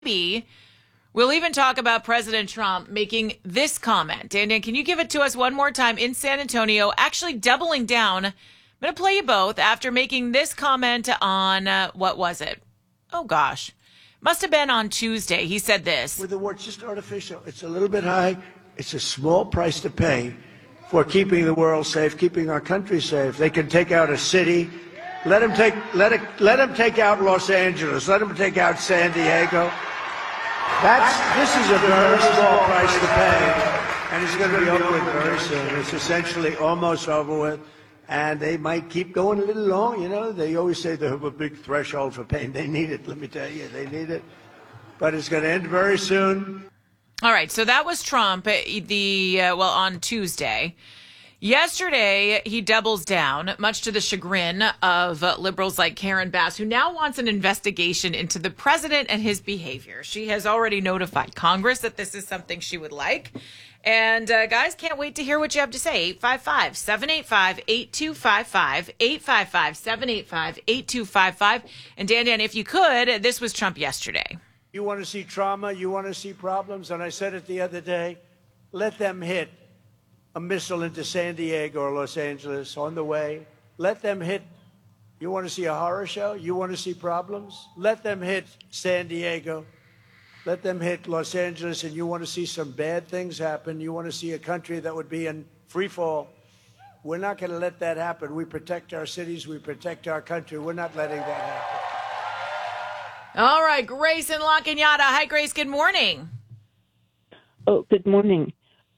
maybe we'll even talk about President Trump making this comment. And can you give it to us one more time in San Antonio, actually doubling down? I'm going to play you both after making this comment on, what was it? Oh, gosh. Must have been on Tuesday. He said this. With the war, it's just artificial. It's a little bit high. It's a small price to pay for keeping the world safe, keeping our country safe. They can take out a city. Let them take out Los Angeles. Let them take out San Diego. This is a very small price to pay, and it's going to be over with very soon. It's essentially almost over with, and they might keep going a little long. You know, they always say they have a big threshold for pain. They need it. Let me tell you, they need it. But it's going to end very soon. All right, so that was Trump on Tuesday. Yesterday, he doubles down, much to the chagrin of liberals like Karen Bass, who now wants an investigation into the president and his behavior. She has already notified Congress that this is something she would like. And guys, can't wait to hear what you have to say. 855-785-8255, 855-785-8255. And Dan, if you could, this was Trump yesterday. You want to see trauma, you want to see problems, and I said it the other day, let them hit a missile into San Diego or Los Angeles on the way. Let them hit. You want to see a horror show? You want to see problems? Let them hit San Diego. Let them hit Los Angeles, and you want to see some bad things happen. You want to see a country that would be in free fall. We're not going to let that happen. We protect our cities. We protect our country. We're not letting that happen. All right, Grace in La Cañada. Hi, Grace. Good morning. Oh, good morning.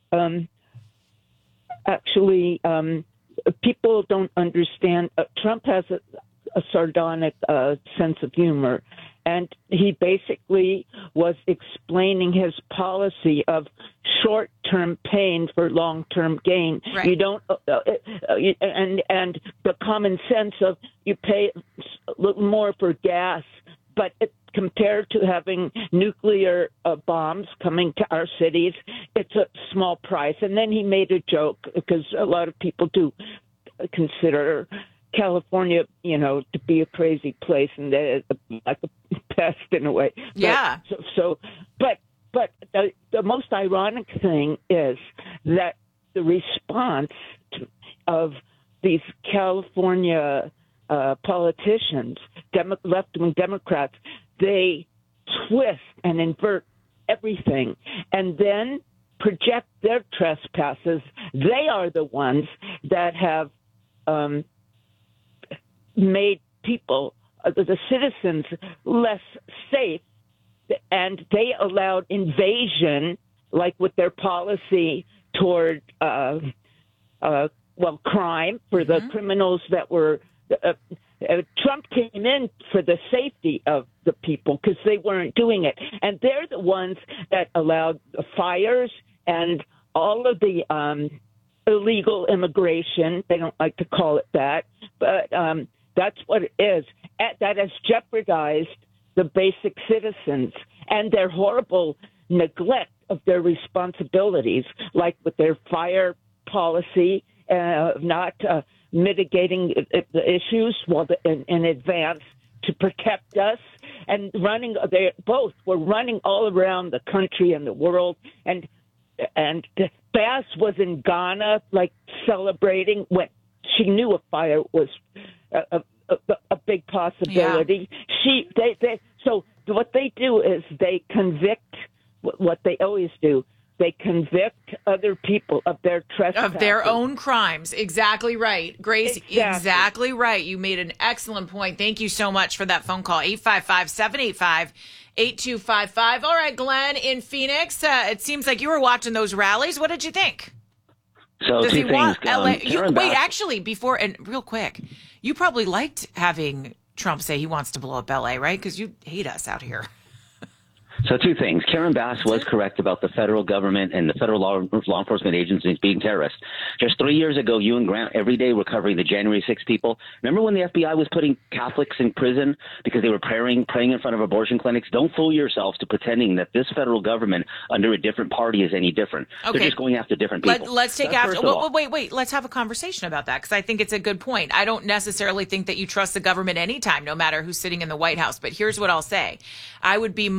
Actually, people don't understand. Trump has a sardonic sense of humor, and he basically was explaining his policy of short-term pain for long-term gain. Right. You don't, and the common sense of you pay a little more for gas, but compared to having nuclear bombs coming to our cities, it's a small price. And then he made a joke, because a lot of people do consider California, to be a crazy place and like a pest in a way. Yeah. But the most ironic thing is that the response of these California politicians, left-wing Democrats, they twist and invert everything and then project their trespasses. They are the ones that have made people, the citizens, less safe, and they allowed invasion, like with their policy toward crime for the criminals that were Trump came in for the safety of the people because they weren't doing it. And they're the ones that allowed the fires and all of the illegal immigration. They don't like to call it that, but that's what it is. That has jeopardized the basic citizens and their horrible neglect of their responsibilities, like with their fire policy, not mitigating the issues in advance to protect us, and they both were running all around the country and the world. And Bass was in Ghana, like celebrating when she knew a fire was a big possibility. Yeah. So what they do is they convict, what they always do. They convict other people of their trespasses. Of their own crimes. Exactly right. Grace, exactly right. You made an excellent point. Thank you so much for that phone call. 855-785-8255. All right, Glenn in Phoenix. It seems like you were watching those rallies. What did you think? So Does two he things. want LA? Actually, before, and real quick, you probably liked having Trump say he wants to blow up LA, right? Because you hate us out here. So two things. Karen Bass was correct about the federal government and the federal law enforcement agencies being terrorists. Just 3 years ago, you and Grant every day were covering the January 6 people. Remember when the FBI was putting Catholics in prison because they were praying in front of abortion clinics? Don't fool yourselves to pretending that this federal government under a different party is any different. Okay. They're just going after different people. Let's take wait. Let's have a conversation about that, because I think it's a good point. I don't necessarily think that you trust the government anytime, no matter who's sitting in the White House. But here's what I'll say. I would be much more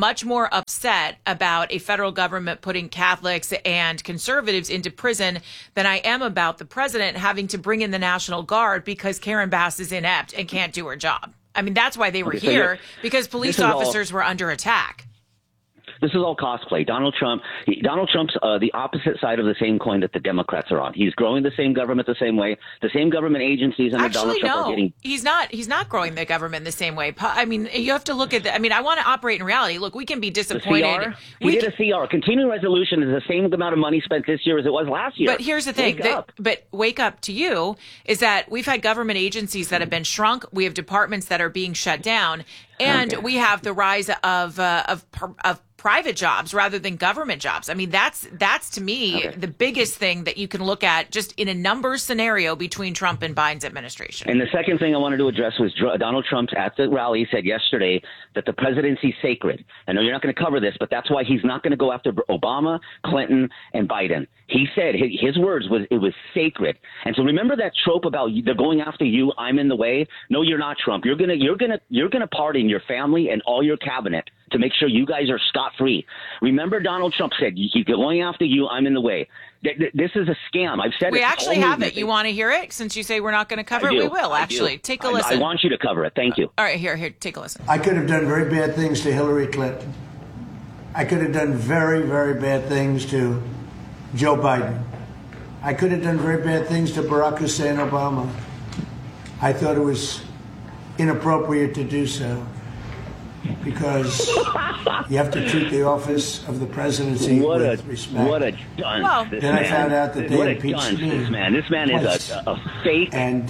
more upset about a federal government putting Catholics and conservatives into prison than I am about the president having to bring in the National Guard because Karen Bass is inept and can't do her job. I mean, that's why they were here, because police officers were under attack. This is all cosplay. Donald Trump's the opposite side of the same coin that the Democrats are on. He's growing the same government the same way. The same government agencies under Donald Trump are getting. He's not growing the government the same way. I mean, you have to look at I mean, I want to operate in reality. Look, we can be disappointed. He did a CR. Continuing resolution is the same amount of money spent this year as it was last year. But here's the thing. Wake up to you is that we've had government agencies that have been shrunk. We have departments that are being shut down, and we have the rise of private jobs rather than government jobs. I mean, that's to me the biggest thing that you can look at just in a numbers scenario between Trump and Biden's administration. And the second thing I wanted to address was Donald Trump at the rally said yesterday that the presidency is sacred. I know you're not going to cover this, but that's why he's not going to go after Obama, Clinton, and Biden. He said his words was it was sacred. And so remember that trope about they're going after you, I'm in the way. No, you're not, Trump. You're gonna pardon your family and all your cabinet to make sure you guys are scot-free. Remember, Donald Trump said, he's going after you, I'm in the way. This is a scam. I've said it. We actually have it. You want to hear it? Since you say we're not going to cover it, we will, actually. Take a listen. I want you to cover it. Thank you. All right, here, take a listen. I could have done very bad things to Hillary Clinton. I could have done very, very bad things to Joe Biden. I could have done very bad things to Barack Hussein Obama. I thought it was inappropriate to do so, because you have to treat the office of the presidency with respect. What a dunce! Then I found out that they impeached me. This man is a fake. And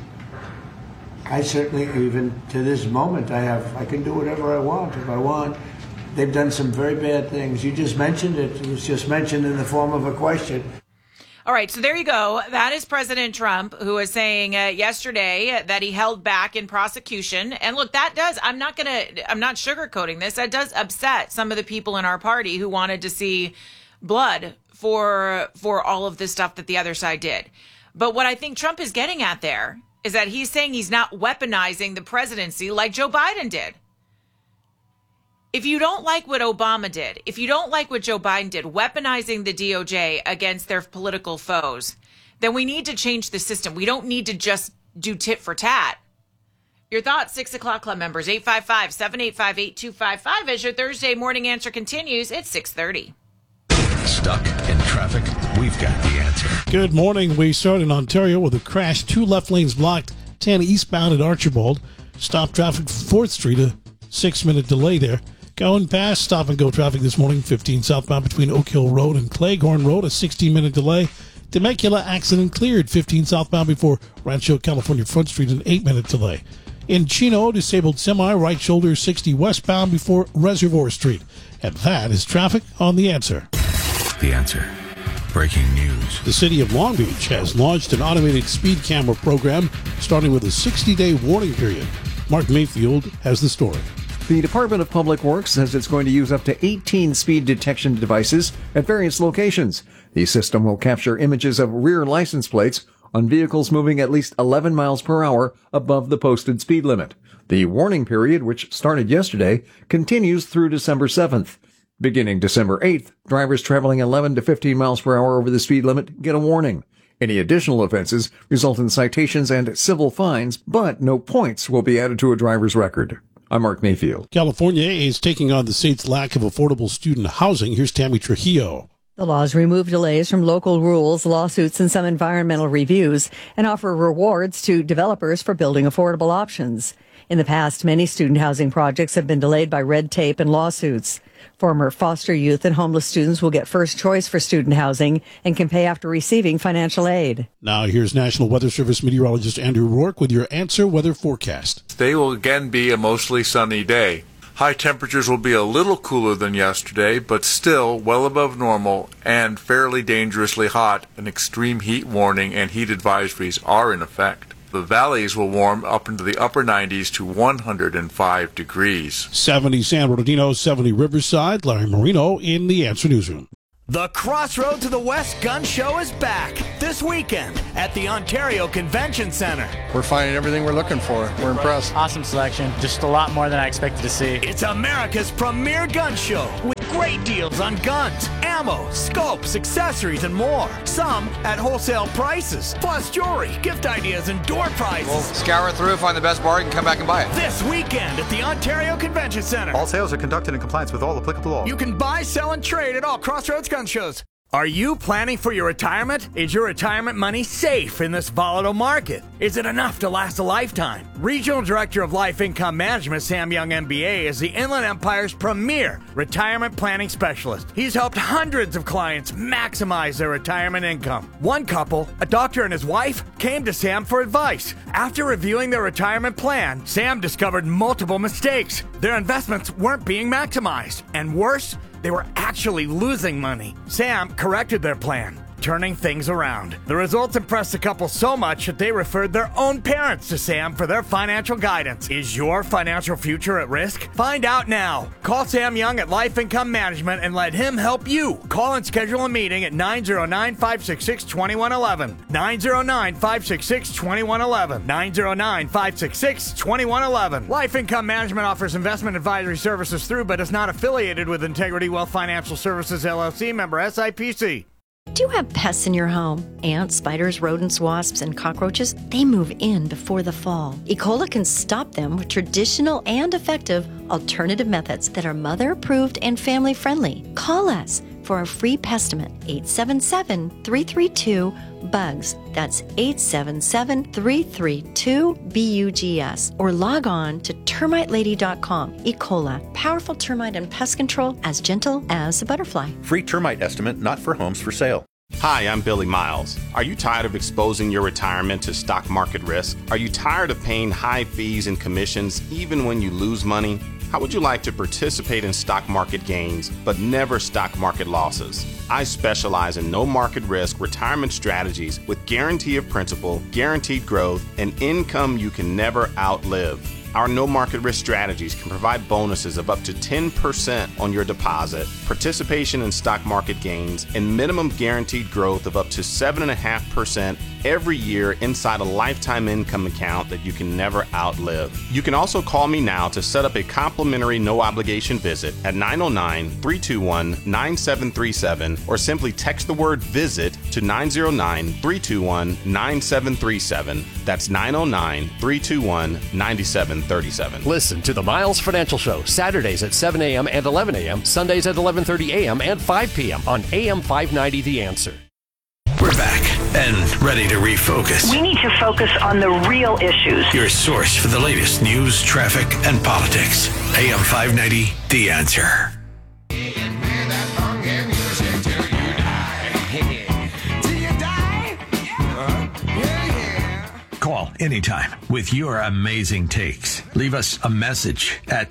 I certainly, even to this moment, I can do whatever I want if I want. They've done some very bad things. You just mentioned it. It was just mentioned in the form of a question. All right, so there you go. That is President Trump, who was saying yesterday that he held back in prosecution. And look, that does, I'm not sugarcoating this. That does upset some of the people in our party who wanted to see blood for all of this stuff that the other side did. But what I think Trump is getting at there is that he's saying he's not weaponizing the presidency like Joe Biden did. If you don't like what Obama did, if you don't like what Joe Biden did, weaponizing the DOJ against their political foes, then we need to change the system. We don't need to just do tit for tat. Your thoughts, 6 o'clock club members, 855-785-8255. As your Thursday morning answer continues, it's 6:30. Stuck in traffic? We've got the answer. Good morning. We start in Ontario with a crash. 2 left lanes blocked. 10 eastbound at Archibald. Stop traffic 4th Street. A 6-minute delay there. Going past stop and go traffic this morning. 15 southbound between Oak Hill Road and Cleghorn Road. A 16-minute delay. Temecula accident cleared. 15 southbound before Rancho California Front Street. An 8-minute delay. In Chino, disabled semi, right shoulder 60 westbound before Reservoir Street. And that is traffic on The Answer. The Answer. Breaking news. The city of Long Beach has launched an automated speed camera program starting with a 60-day warning period. Mark Mayfield has the story. The Department of Public Works says it's going to use up to 18 speed detection devices at various locations. The system will capture images of rear license plates on vehicles moving at least 11 miles per hour above the posted speed limit. The warning period, which started yesterday, continues through December 7th. Beginning December 8th, drivers traveling 11 to 15 miles per hour over the speed limit get a warning. Any additional offenses result in citations and civil fines, but no points will be added to a driver's record. I'm Mark Mayfield. California is taking on the state's lack of affordable student housing. Here's Tammy Trujillo. The laws remove delays from local rules, lawsuits, and some environmental reviews, and offer rewards to developers for building affordable options. In the past, many student housing projects have been delayed by red tape and lawsuits. Former foster youth and homeless students will get first choice for student housing and can pay after receiving financial aid. Now here's National Weather Service meteorologist Andrew Rourke with your Answer weather forecast. Today will again be a mostly sunny day. High temperatures will be a little cooler than yesterday, but still well above normal and fairly dangerously hot. An extreme heat warning and heat advisories are in effect. The valleys will warm up into the upper 90s to 105 degrees. 70 San Bernardino, 70 Riverside. Larry Marino in the Answer Newsroom. The Crossroad to the West Gun Show is back this weekend at the Ontario Convention Center. We're finding everything we're looking for. We're impressed. Awesome selection. Just a lot more than I expected to see. It's America's premier gun show with great deals on guns, ammo, scopes, accessories, and more. Some at wholesale prices, plus jewelry, gift ideas, and door prizes. We'll scour through, find the best bargain, come back and buy it. This weekend at the Ontario Convention Center. All sales are conducted in compliance with all applicable laws. You can buy, sell, and trade at all Crossroads gun shows. Are you planning for your retirement? Is your retirement money safe in this volatile market? Is it enough to last a lifetime? Regional Director of Life Income Management, Sam Young MBA, is the Inland Empire's premier retirement planning specialist. He's helped hundreds of clients maximize their retirement income. One couple, a doctor and his wife, came to Sam for advice. After reviewing their retirement plan, Sam discovered multiple mistakes. Their investments weren't being maximized. And worse, they were actually losing money. Sam corrected their plan, turning things around. The results impressed the couple so much that they referred their own parents to Sam for their financial guidance. Is your financial future at risk? Find out now. Call Sam Young at Life Income Management and let him help you. Call and schedule a meeting at 909-566-2111. 909-566-2111. 909-566-2111. Life Income Management offers investment advisory services through but is not affiliated with Integrity Wealth Financial Services, LLC, member SIPC. Do you have pests in your home? Ants, spiders, rodents, wasps, and cockroaches? They move in before the fall. E. coli can stop them with traditional and effective alternative methods that are mother-approved and family-friendly. Call us for a free pestimate, 877-332-BUGS. That's 877-332-BUGS. Or log on to termitelady.com. E. coli, powerful termite and pest control as gentle as a butterfly. Free termite estimate, not for homes for sale. Hi, I'm Billy Miles. Are you tired of exposing your retirement to stock market risk? Are you tired of paying high fees and commissions even when you lose money? How would you like to participate in stock market gains, but never stock market losses? I specialize in no market risk retirement strategies with guarantee of principal, guaranteed growth, and income you can never outlive. Our no market risk strategies can provide bonuses of up to 10% on your deposit, participation in stock market gains, and minimum guaranteed growth of up to 7.5% every year inside a lifetime income account that you can never outlive. You can also call me now to set up a complimentary no obligation visit at 909-321-9737 or simply text the word visit to 909-321-9737. That's 909-321-9737. Listen to the Miles Financial Show Saturdays at 7 a.m. and 11 a.m., Sundays at 11:30 a.m. and 5 p.m. on AM 590 The Answer. We're back and ready to refocus. We need to focus on the real issues. Your source for the latest news, traffic, and politics. AM 590, The Answer. Call anytime with your amazing takes. Leave us a message at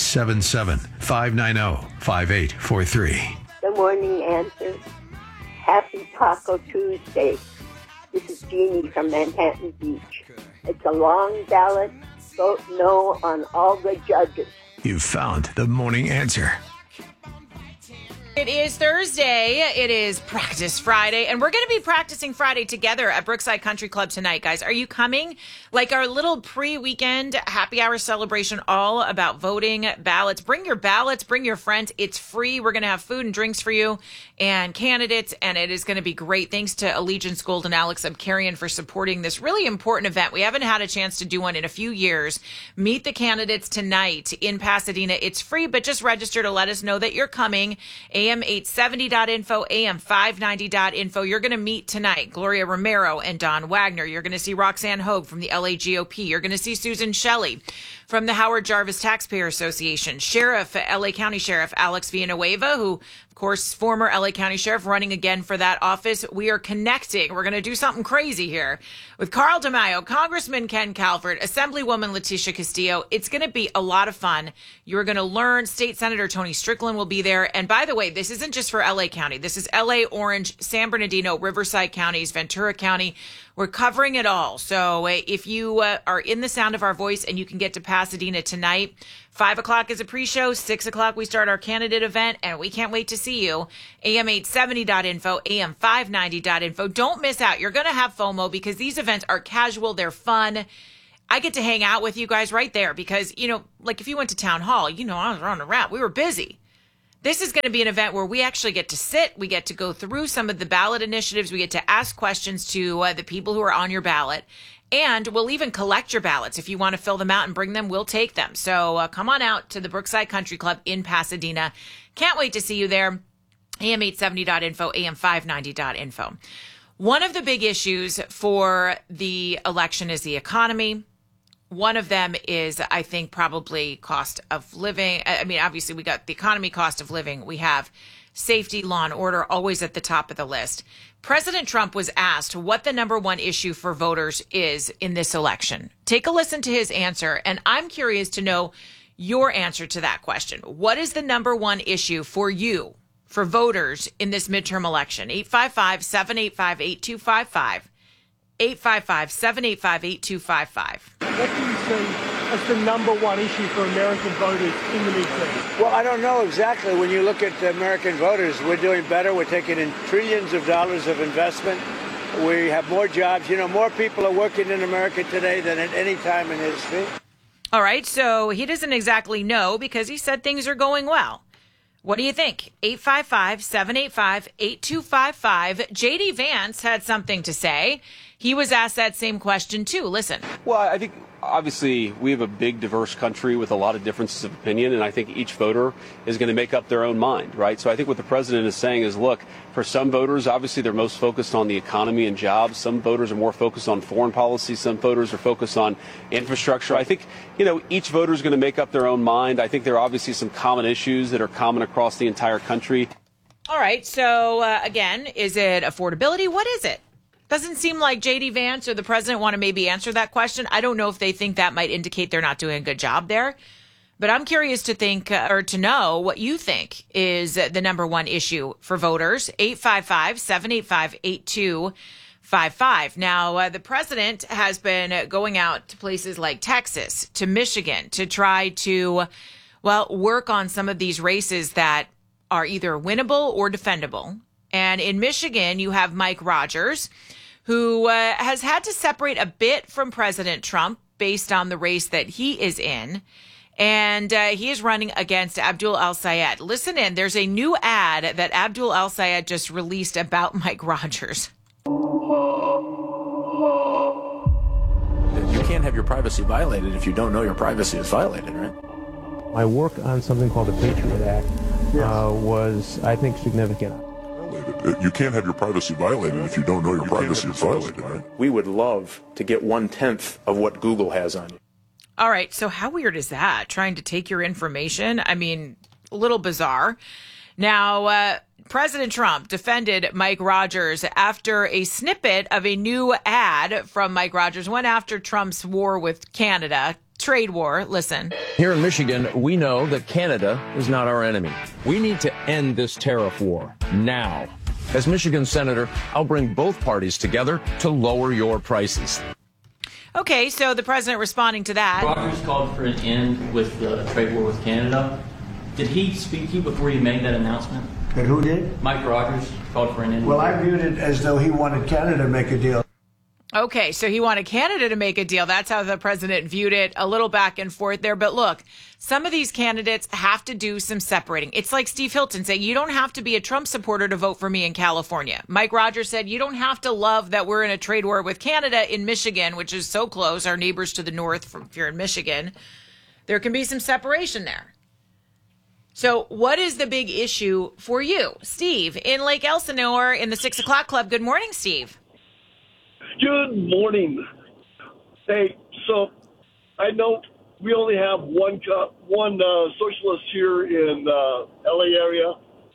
877-590-5843. The Morning Answer. Happy Taco Tuesday. This is Jeannie from Manhattan Beach. It's a long ballot. Vote no on all the judges. You've found the Morning Answer. It is Thursday. It is Practice Friday, and we're going to be practicing Friday together at Brookside Country Club tonight, guys. Are you coming? Like our little pre-weekend happy hour celebration all about voting, ballots. Bring your ballots, bring your friends. It's free. We're going to have food and drinks for you and candidates, and it is going to be great. Thanks to Allegiance Gold and Alex Abkarian for supporting this really important event. We haven't had a chance to do one in a few years. Meet the candidates tonight in Pasadena. It's free, but just register to let us know that you're coming. AM870.info, AM590.info. You're going to meet tonight Gloria Romero and Don Wagner. You're going to see Roxanne Hogue from the LA GOP. You're going to see Susan Shelley from the Howard Jarvis Taxpayer Association. LA County Sheriff Alex Villanueva, who, of course, former LA County Sheriff running again for that office. We are connecting. We're going to do something crazy here with Carl DeMaio, Congressman Ken Calvert, Assemblywoman Leticia Castillo. It's going to be a lot of fun. You're going to learn. State Senator Tony Strickland will be there. And by the way, this isn't just for LA County. This is LA, Orange, San Bernardino, Riverside counties, Ventura County. We're covering it all. So if you are in the sound of our voice and you can get to Pasadena tonight. 5 o'clock is a pre-show. 6 o'clock we start our candidate event, and we can't wait to see you. AM870.info, AM590.info. Don't miss out. You're going to have FOMO because these events are casual. They're fun. I get to hang out with you guys right there because, like if you went to town hall, I was running around. We were busy. This is going to be an event where we actually get to sit. We get to go through some of the ballot initiatives. We get to ask questions to the people who are on your ballot. And we'll even collect your ballots. If you want to fill them out and bring them, we'll take them. So come on out to the Brookside Country Club in Pasadena. Can't wait to see you there. AM870.info, AM590.info. One of the big issues for the election is the economy. One of them is, I think, probably cost of living. I mean, obviously, we got the economy, cost of living. We have safety, law and order, always at the top of the list. President Trump was asked what the number one issue for voters is in this election. Take a listen to his answer, and I'm curious to know your answer to that question. What is the number one issue for you, for voters in this midterm election? 855-785-8255. 855-785-8255. What do you see as the number one issue for American voters in the midterm? Well, I don't know exactly. When you look at American voters, we're doing better. We're taking in trillions of dollars of investment. We have more jobs. More people are working in America today than at any time in history. All right, so he doesn't exactly know because he said things are going well. What do you think? 855-785-8255. J.D. Vance had something to say. He was asked that same question, too. Listen. Well, I think, obviously, we have a big, diverse country with a lot of differences of opinion, and I think each voter is going to make up their own mind, right? So I think what the president is saying is, look, for some voters, obviously, they're most focused on the economy and jobs. Some voters are more focused on foreign policy. Some voters are focused on infrastructure. I think, each voter is going to make up their own mind. I think there are obviously some common issues that are common across the entire country. All right. So, again, is it affordability? What is it? Doesn't seem like J.D. Vance or the president want to maybe answer that question. I don't know if they think that might indicate they're not doing a good job there. But I'm curious to think or to know what you think is the number one issue for voters. 855-785-8255. Now, the president has been going out to places like Texas, to Michigan, to try to, work on some of these races that are either winnable or defendable. And in Michigan, you have Mike Rogers, who has had to separate a bit from President Trump based on the race that he is in. And he is running against Abdul El-Sayed. Listen in. There's a new ad that Abdul El-Sayed just released about Mike Rogers. You can't have your privacy violated if you don't know your privacy is violated, right? My work on something called the Patriot Act was, I think, significant. You can't have your privacy violated if you don't know your privacy is violated, right? We would love to get 1/10 of what Google has on you. All right, so how weird is that? Trying to take your information? I mean, a little bizarre. Now, President Trump defended Mike Rogers after a snippet of a new ad from Mike Rogers, one after Trump's war with Canada. Trade war. Listen. Here in Michigan, we know that Canada is not our enemy. We need to end this tariff war now. As Michigan Senator, I'll bring both parties together to lower your prices. Okay, so the president responding to that. Rogers called for an end with the trade war with Canada. Did he speak to you before you made that announcement? And who did? Mike Rogers called for an end. Well, I viewed it as though he wanted Canada to make a deal. Okay, so he wanted Canada to make a deal. That's how the president viewed it. A little back and forth there. But look, some of these candidates have to do some separating. It's like Steve Hilton saying, you don't have to be a Trump supporter to vote for me in California. Mike Rogers said, you don't have to love that we're in a trade war with Canada in Michigan, which is so close, our neighbors to the north from here in Michigan. There can be some separation there. So what is the big issue for you? Steve in Lake Elsinore in the 6 o'clock club. Good morning, Steve. Good morning. Hey, so I know we only have one socialist here in LA area,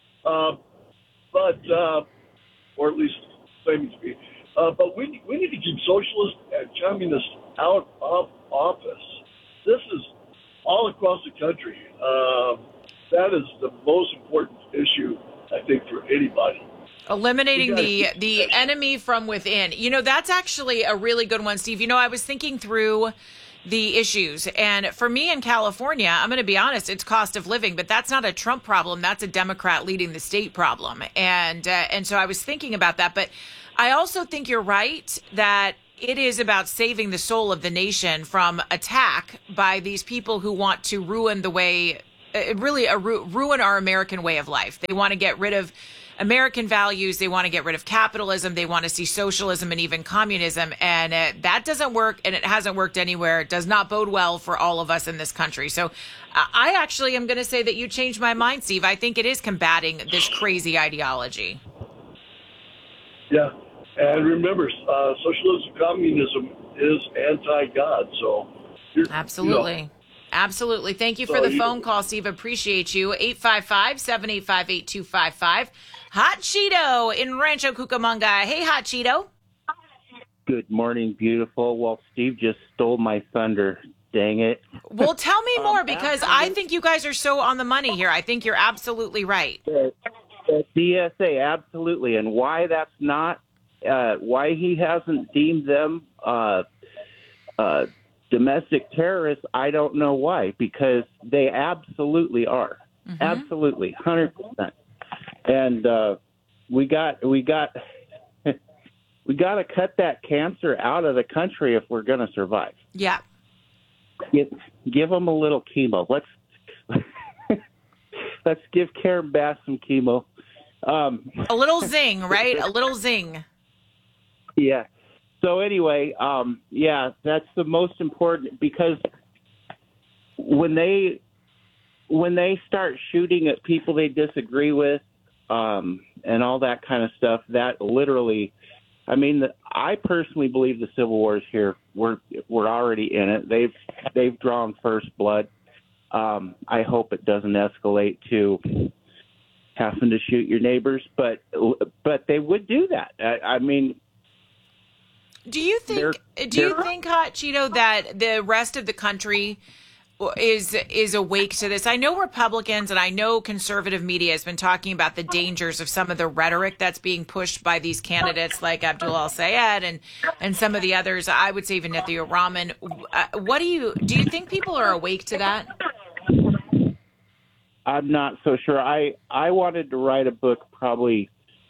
but or at least claiming to be. But we need to keep socialists and communists out of office. This is all across the country. That is the most important issue, I think, for anybody. Eliminating the enemy from within. You know, that's actually a really good one, Steve. You know, I was thinking through, the issues. And for me in California, I'm going to be honest, it's cost of living, but that's not a Trump problem. That's a Democrat leading the state problem. And so I was thinking about that. But I also think you're right that it is about saving the soul of the nation from attack by these people who want to ruin the way, ruin our American way of life. They want to get rid of American values. They want to get rid of capitalism. They want to see socialism and even communism. And that doesn't work, and it hasn't worked anywhere. It does not bode well for all of us in this country. So I actually am going to say that you changed my mind, Steve. I think it is combating this crazy ideology. Yeah. And remember, socialism, communism is anti-God. So absolutely. Absolutely. Thank you for the phone call, Steve. Appreciate you. 855-785-8255. Hot Cheeto in Rancho Cucamonga. Hey, Hot Cheeto. Good morning, beautiful. Well, Steve just stole my thunder. Dang it. Well, tell me more, because I think you guys are so on the money here. I think you're absolutely right. DSA, absolutely. And why that's not, why he hasn't deemed them domestic terrorists, I don't know why, because they absolutely are. Mm-hmm. Absolutely, 100%. And we got to cut that cancer out of the country if we're going to survive. Yeah. Give them a little chemo. Let's give Karen Bass some chemo. A little zing, right? A little zing. Yeah. So anyway, that's the most important, because when they start shooting at people they disagree with, and all that kind of stuff, that literally, I personally believe the civil wars here, we're already in it. They've drawn first blood. I hope it doesn't escalate to having to shoot your neighbors, but they would do that. Do you think, Hot Cheeto, that the rest of the country is awake to this? I know Republicans and I know conservative media has been talking about the dangers of some of the rhetoric that's being pushed by these candidates like Abdul al-Sayed and some of the others. I would say even Netanyahu Rahman. What do you think people are awake to that? I'm not so sure. I wanted to write a book probably,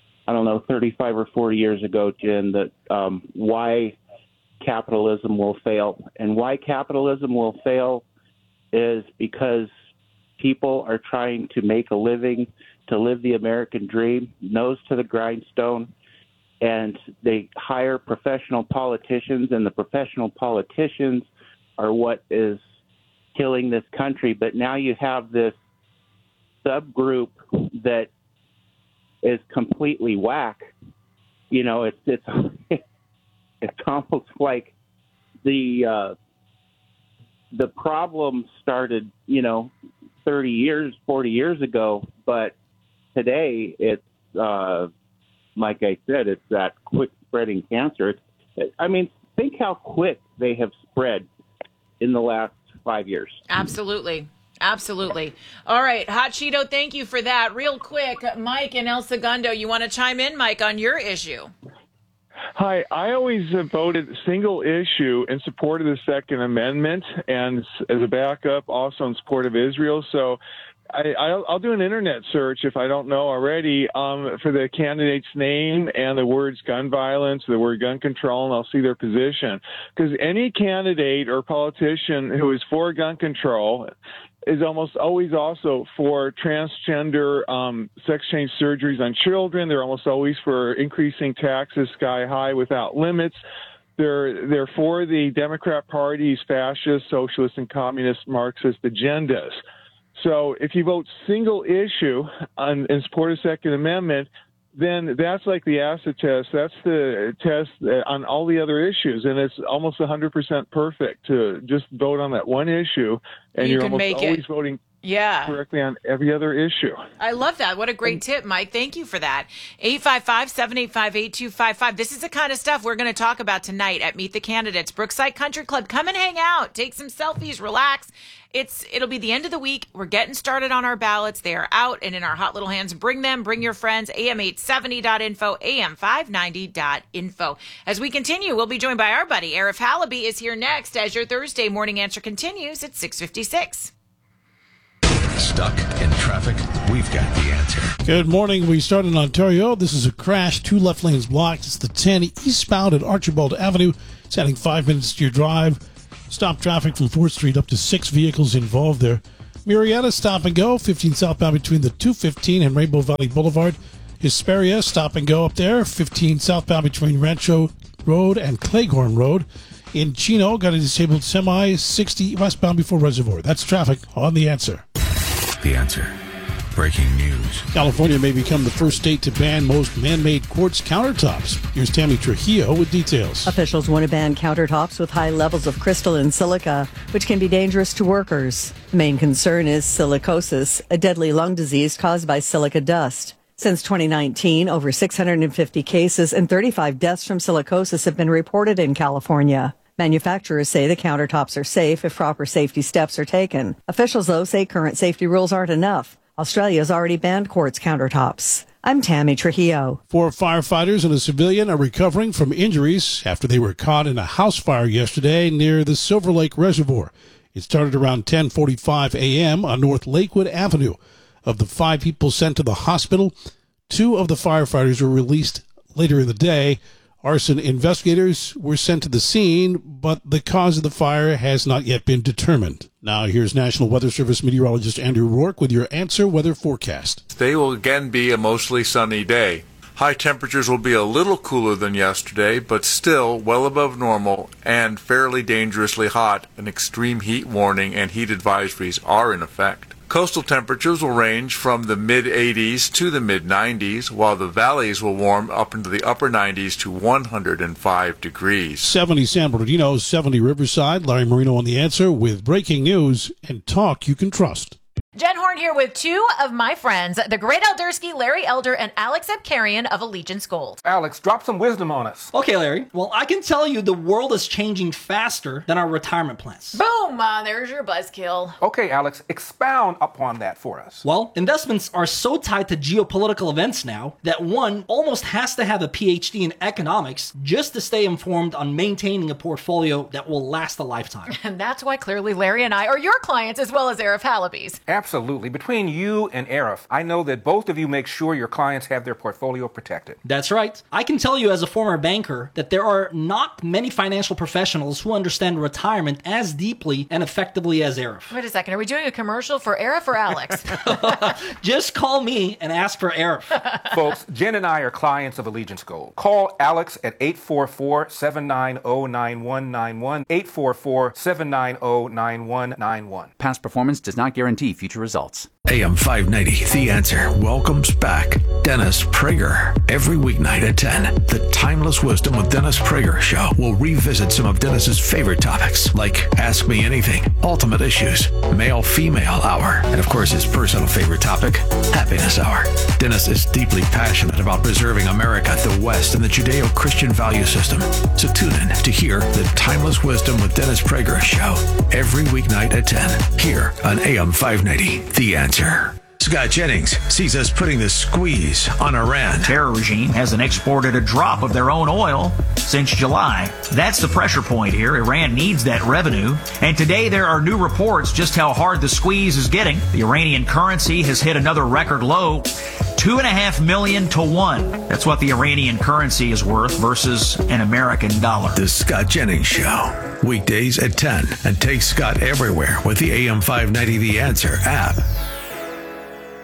35 or 40 years ago, Jen, that why capitalism will fail. And why capitalism will fail is because people are trying to make a living, to live the American dream, nose to the grindstone, and they hire professional politicians, and the professional politicians are what is killing this country. But now you have this subgroup that is completely whack. It's almost like the problem started 30 years, 40 years ago, but today it's like I said, it's that quick spreading cancer. Think how quick they have spread in the last 5 years. Absolutely. All right, Hot Cheeto, thank you for that. Real quick, Mike in El Segundo, you want to chime in, Mike, on your issue? Hi, I always voted single issue in support of the Second Amendment, and as a backup, also in support of Israel. So I'll do an internet search if I don't know already for the candidate's name and the words gun violence, the word gun control, and I'll see their position. Because any candidate or politician who is for gun control is almost always also for transgender sex change surgeries on children. They're almost always for increasing taxes sky high without limits. They're for the Democrat Party's fascist, socialist, and communist Marxist agendas. So if you vote single issue in support of the Second Amendment, then that's like the acid test. That's the test on all the other issues, and it's almost 100% perfect to just vote on that one issue, and you're almost always voting correctly on every other issue. I love that. What a great tip, Mike. Thank you for that. 855-785-8255. This is the kind of stuff we're going to talk about tonight at Meet the Candidates. Brookside Country Club. Come and hang out. Take some selfies. Relax. It'll be the end of the week. We're getting started on our ballots. They are out and in our hot little hands. Bring them. Bring your friends. AM870.info. AM590.info. As we continue, we'll be joined by our buddy, Arif Halaby, is here next as your Thursday morning answer continues at 6:56. Stuck in traffic? We've got the answer. Good morning. We start in Ontario. This is a crash. 2 left lanes blocked. It's the 10 eastbound at Archibald Avenue. It's adding 5 minutes to your drive. Stop traffic from 4th Street, up to 6 vehicles involved there. Murrieta, stop and go. 15 southbound between the 215 and Rainbow Valley Boulevard. Hesperia, stop and go up there. 15 southbound between Rancho Road and Cleghorn Road. In Chino, got a disabled semi. 60 westbound before Reservoir. That's traffic on The Answer. The Answer. Breaking news. California may become the first state to ban most man-made quartz countertops. Here's Tammy Trujillo with details. Officials want to ban countertops with high levels of crystalline silica, which can be dangerous to workers. The main concern is silicosis, a deadly lung disease caused by silica dust. Since 2019, over 650 cases and 35 deaths from silicosis have been reported in California. Manufacturers say the countertops are safe if proper safety steps are taken. Officials, though, say current safety rules aren't enough. Australia's already banned quartz countertops. I'm Tammy Trujillo. 4 firefighters and a civilian are recovering from injuries after they were caught in a house fire yesterday near the Silver Lake Reservoir. It started around 10:45 a.m. on North Lakewood Avenue. Of the 5 people sent to the hospital, 2 of the firefighters were released later in the day. Arson investigators were sent to the scene, but the cause of the fire has not yet been determined. Now here's National Weather Service meteorologist Andrew Rourke with your Answer weather forecast. Today will again be a mostly sunny day. High temperatures will be a little cooler than yesterday, but still well above normal and fairly dangerously hot. An extreme heat warning and heat advisories are in effect. Coastal temperatures will range from the mid-80s to the mid-90s, while the valleys will warm up into the upper 90s to 105 degrees. 70 San Bernardino, 70 Riverside. Larry Marino on The Answer with breaking news and talk you can trust. Jen Horn here with 2 of my friends, the great Eldersky, Larry Elder, and Alex Abkarian of Allegiance Gold. Alex, drop some wisdom on us. Okay, Larry. Well, I can tell you the world is changing faster than our retirement plans. Boom! There's your buzzkill. Okay, Alex, expound upon that for us. Well, investments are so tied to geopolitical events now that one almost has to have a PhD in economics just to stay informed on maintaining a portfolio that will last a lifetime. And that's why clearly Larry and I are your clients as well as Arif Halaby's. Absolutely. Between you and Arif, I know that both of you make sure your clients have their portfolio protected. That's right. I can tell you as a former banker that there are not many financial professionals who understand retirement as deeply and effectively as Arif. Wait a second. Are we doing a commercial for Arif or Alex? Just call me and ask for Arif. Folks, Jen and I are clients of Allegiance Gold. Call Alex at 844-790-9191, 844-790-9191. Past performance does not guarantee future results. AM 590, The Answer welcomes back Dennis Prager. Every weeknight at 10, the Timeless Wisdom with Dennis Prager show will revisit some of Dennis's favorite topics, like Ask Me Anything, Ultimate Issues, Male-Female Hour, and of course his personal favorite topic, Happiness Hour. Dennis is deeply passionate about preserving America, the West, and the Judeo-Christian value system. So tune in to hear the Timeless Wisdom with Dennis Prager show every weeknight at 10, here on AM 590, The Answer. Scott Jennings sees us putting the squeeze on Iran. Terror regime hasn't exported a drop of their own oil since July. That's the pressure point here. Iran needs that revenue. And today there are new reports just how hard the squeeze is getting. The Iranian currency has hit another record low, 2.5 million to 1. That's what the Iranian currency is worth versus an American dollar. The Scott Jennings Show. Weekdays at 10. And take Scott everywhere with the AM 590 The Answer app.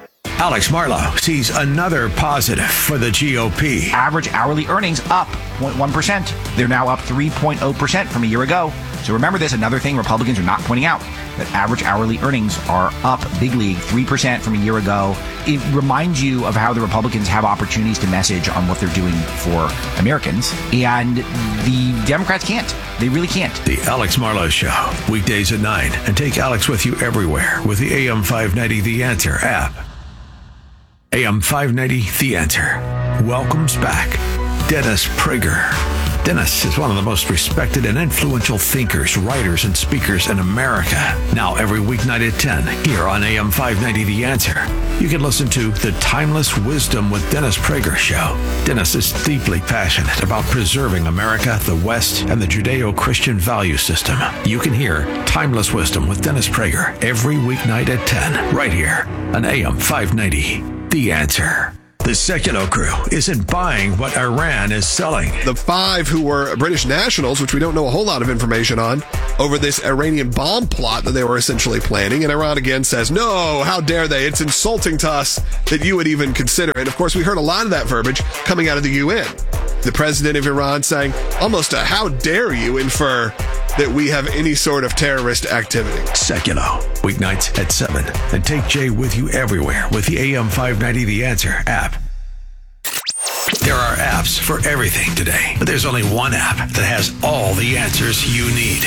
Alex Marlow sees another positive for the GOP. Average hourly earnings up 0.1%. They're now up 3.0% from a year ago. So remember this, another thing Republicans are not pointing out, that average hourly earnings are up big league, 3% from a year ago. It reminds you of how the Republicans have opportunities to message on what they're doing for Americans, and the Democrats can't. They really can't. The Alex Marlow Show, weekdays at 9, and take Alex with you everywhere with the AM 590 The Answer app. AM 590 The Answer welcomes back Dennis Prager. Dennis is one of the most respected and influential thinkers, writers, and speakers in America. Now every weeknight at 10 here on AM 590 The Answer, you can listen to The Timeless Wisdom with Dennis Prager Show. Dennis is deeply passionate about preserving America, the West, and the Judeo-Christian value system. You can hear Timeless Wisdom with Dennis Prager every weeknight at 10 right here on AM 590 The Answer. The Sekulow crew isn't buying what Iran is selling. The 5 who were British nationals, which we don't know a whole lot of information on, over this Iranian bomb plot that they were essentially planning. And Iran again says, no, how dare they? It's insulting to us that you would even consider it. Of course, we heard a lot of that verbiage coming out of the UN. The president of Iran saying almost a how dare you infer that we have any sort of terrorist activity. Sekulow, weeknights at 7. And take Jay with you everywhere with the AM 590 The Answer app. There are apps for everything today, but there's only one app that has all the answers you need.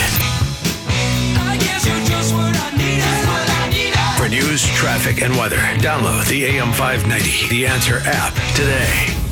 For news, traffic, and weather, download the AM 590 The Answer app today.